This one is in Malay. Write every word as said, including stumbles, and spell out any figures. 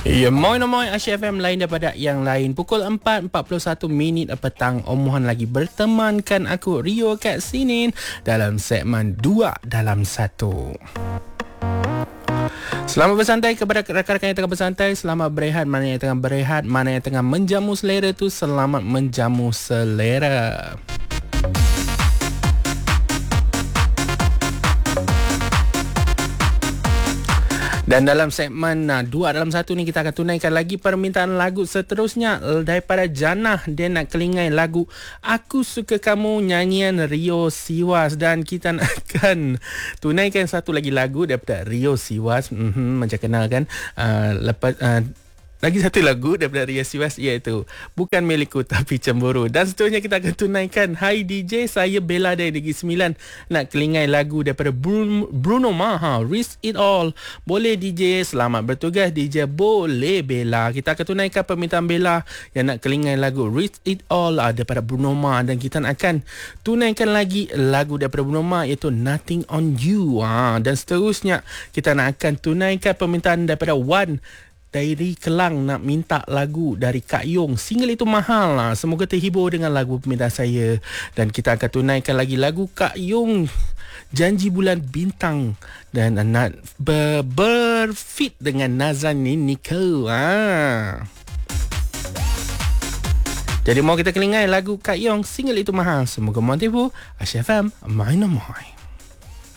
Ya, moi-moi Asyik F M lain daripada yang lain. Pukul empat empat puluh satu minit petang. Omohan lagi bertemankan aku Rio kat sini dalam segmen dua dalam satu. Selamat bersantai kepada rakan-rakan yang tengah bersantai. Selamat berehat. Mana yang tengah berehat, mana yang tengah menjamu selera tu, selamat menjamu selera. Dan dalam segmen uh, dua dalam satu ni kita akan tunaikan lagi permintaan lagu seterusnya daripada Janah. Dia nak kelingai lagu Aku Suka Kamu nyanyian Rio Siwas, dan kita akan tunaikan satu lagi lagu daripada Rio Siwas. Mm-hmm, macam kenal kan. Uh, lepas uh, Lagi satu lagu daripada Rio Siwas, iaitu Bukan Milikku Tapi Cemburu. Dan seterusnya kita akan tunaikan Hai D J, saya Bella dari Negeri Sembilan. Nak kelingai lagu daripada Bruno, Bruno Mars, Risk It All. Boleh D J, selamat bertugas D J. Boleh Bella. Kita akan tunaikan permintaan Bella yang nak kelingai lagu Risk It All daripada Bruno Mars. Dan kita akan tunaikan lagi lagu daripada Bruno Mars, iaitu Nothing On You. ha. Dan seterusnya kita nak akan tunaikan permintaan daripada Wan dari Kelang, nak minta lagu dari Kak Yong. Single itu mahal lah. Semoga terhibur dengan lagu permintaan saya. Dan kita akan tunaikan lagi lagu Kak Yong, Janji Bulan Bintang, dan nak ber, berfit dengan Nazanin Nicole. ha. Jadi mau kita kelingai lagu Kak Yong, single itu mahal. Semoga mau terhibur. Asyik F M, main-main.